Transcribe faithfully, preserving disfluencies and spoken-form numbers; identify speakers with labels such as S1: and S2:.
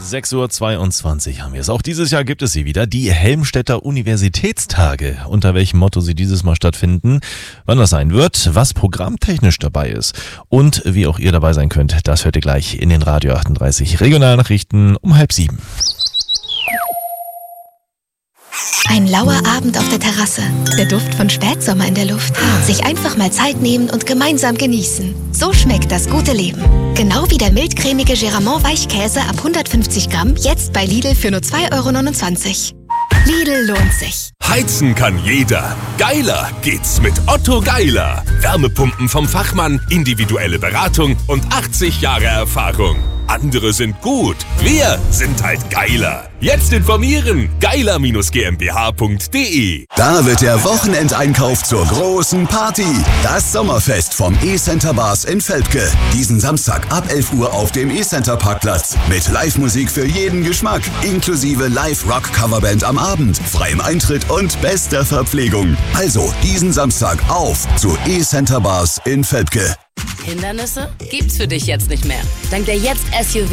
S1: sechs Uhr zweiundzwanzig haben wir es. Auch dieses Jahr gibt es sie wieder, die Helmstedter Universitätstage. Unter welchem Motto sie dieses Mal stattfinden, wann das sein wird, was programmtechnisch dabei ist und wie auch ihr dabei sein könnt, das hört ihr gleich in den Radio achtunddreißig Regionalnachrichten um halb sieben.
S2: Ein lauer Abend auf der Terrasse, der Duft von Spätsommer in der Luft. Sich einfach mal Zeit nehmen und gemeinsam genießen. So schmeckt das gute Leben. Genau wie der mildcremige Geramont Weichkäse ab hundertfünfzig Gramm, jetzt bei Lidl für nur zwei Euro neunundzwanzig. Lidl lohnt sich.
S3: Heizen kann jeder. Geiler geht's mit Otto Geiler. Wärmepumpen vom Fachmann, individuelle Beratung und achtzig Jahre Erfahrung. Andere sind gut, wir sind halt geiler. Jetzt informieren, geiler GmbH punkt de.
S4: Da wird der Wochenendeinkauf zur großen Party. Das Sommerfest vom E-Center Bars in Velpke. Diesen Samstag ab elf Uhr auf dem E-Center Parkplatz. Mit Live-Musik für jeden Geschmack. Inklusive Live-Rock-Coverband am Abend, freiem Eintritt und bester Verpflegung. Also diesen Samstag auf zu E-Center Bars in Velpke.
S5: Hindernisse gibt's für dich jetzt nicht mehr. Dank der Jetzt S U V